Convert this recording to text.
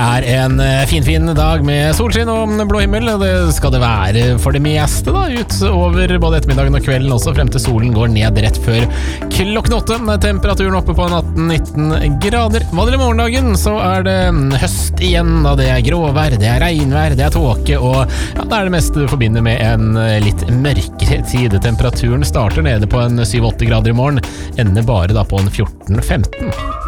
en fin dag med solskinn og blå himmel, og det skal det være for det meste da, utover både ettermiddagen og kvelden også, frem til solen går ned rett før klokken 8. Temperaturen oppe på 18-19 grader. Hva det i morgendagen, så er det høst igjen, da det er gråvær, det er regnvær, det er tåke, og ja, det er det meste du forbinder med en litt mørkere tid. Temperaturen starter nede på en 7-8 grader i morgen, ender bare da på en 14-15.